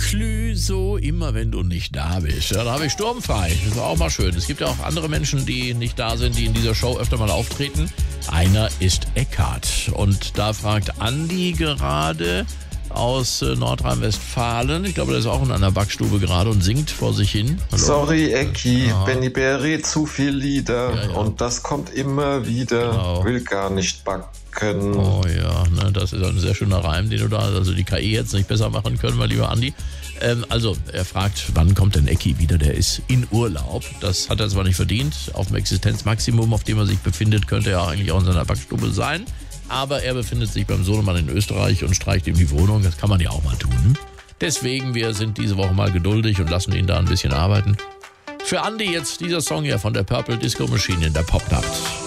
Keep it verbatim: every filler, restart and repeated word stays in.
Clüso, immer wenn du nicht da bist. Ja, da habe ich sturmfrei. Das ist auch mal schön. Es gibt ja auch andere Menschen, die nicht da sind, die in dieser Show öfter mal auftreten. Einer ist Eckhard. Und da fragt Andi gerade aus äh, Nordrhein-Westfalen. Ich glaube, der ist auch in einer Backstube gerade und singt vor sich hin. Hallo? Sorry, Ecki, Aha. Benny Berry, zu viel Lieder. Ja, ja. Und das kommt immer wieder. Genau. Will gar nicht backen. Oh ja, ne, das ist ein sehr schöner Reim, den du da, also die K I hätte es nicht besser machen können, mein lieber Andi. Ähm, also, er fragt, wann kommt denn Ecki wieder? Der ist in Urlaub. Das hat er zwar nicht verdient. Auf dem Existenzmaximum, auf dem er sich befindet, könnte er eigentlich auch in seiner Backstube sein. Aber er befindet sich beim Sohnemann in Österreich und streicht ihm die Wohnung. Das kann man ja auch mal tun. Deswegen, wir sind diese Woche mal geduldig und lassen ihn da ein bisschen arbeiten. Für Andi jetzt dieser Song hier von der Purple Disco Machine in der Popnacht.